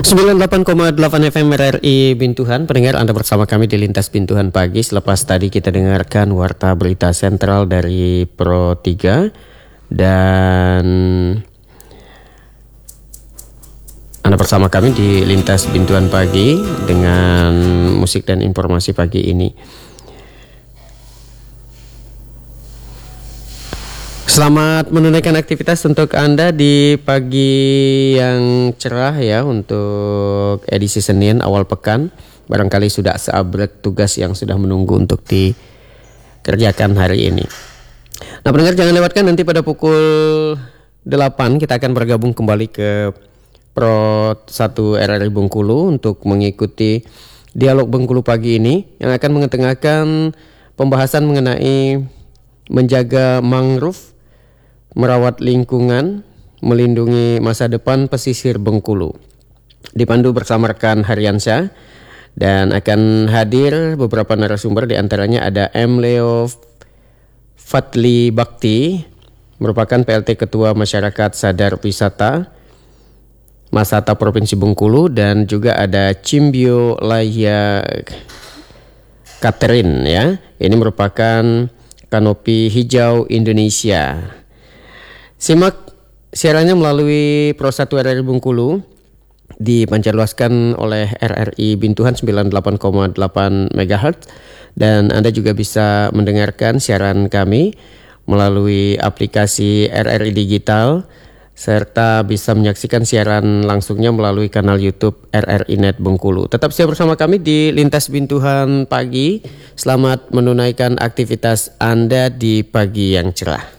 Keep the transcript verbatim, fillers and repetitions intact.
sembilan puluh delapan koma delapan F M R R I Bintuhan. Pendengar, Anda bersama kami di Lintas Bintuhan Pagi. Selepas tadi kita dengarkan warta berita sentral dari Pro tiga. Dan Anda bersama kami di Lintas Bintuhan Pagi dengan musik dan informasi pagi ini. Selamat menunaikan aktivitas untuk Anda di pagi yang cerah ya, untuk edisi Senin awal pekan. Barangkali sudah seabrek tugas yang sudah menunggu untuk dikerjakan hari ini. Nah pendengar, jangan lewatkan nanti pada pukul delapan kita akan bergabung kembali ke Pro satu R R I Bengkulu untuk mengikuti dialog Bengkulu pagi ini yang akan mengetengahkan pembahasan mengenai menjaga mangrove, merawat lingkungan, melindungi masa depan pesisir Bengkulu. Dipandu bersama rekan Haryansyah dan akan hadir beberapa narasumber, di antaranya ada M. Leo Fatli Bakti, merupakan P L T Ketua Masyarakat Sadar Wisata Masata Provinsi Bengkulu, dan juga ada Cimbio Laya Catherine ya. Ini merupakan Kanopi Hijau Indonesia. Simak siarannya melalui Pro satu R R I Bengkulu, dipancarluaskan oleh R R I Bintuhan sembilan puluh delapan koma delapan megahertz, dan Anda juga bisa mendengarkan siaran kami melalui aplikasi R R I Digital, serta bisa menyaksikan siaran langsungnya melalui kanal YouTube R R I Net Bengkulu. Tetap siap bersama kami di Lintas Bintuhan Pagi. Selamat menunaikan aktivitas Anda di pagi yang cerah.